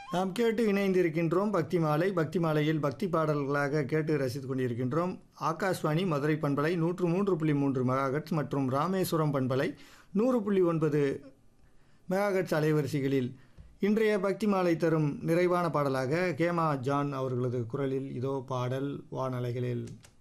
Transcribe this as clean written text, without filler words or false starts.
நாம் கேட்டு இணைந்திருக்கின்றோம் பக்தி மாலை. பக்தி மாலையில் பக்தி பாடல்களாக கேட்டு ரசித்துக் கொண்டிருக்கின்றோம். ஆகாஷ்வாணி மதுரை பண்பலை 103.3 மெகாஹெர்ட்ஸ் மற்றும் ராமேஸ்வரம் பண்பலை 100.9 மெகாஹெர்ட்ஸ் அலைவரிசைகளில் இன்றைய பக்தி மாலை தரும் நிறைவான பாடலாக கேமா ஜான் அவர்களது குரலில் இதோ பாடல் வானலைகளில்.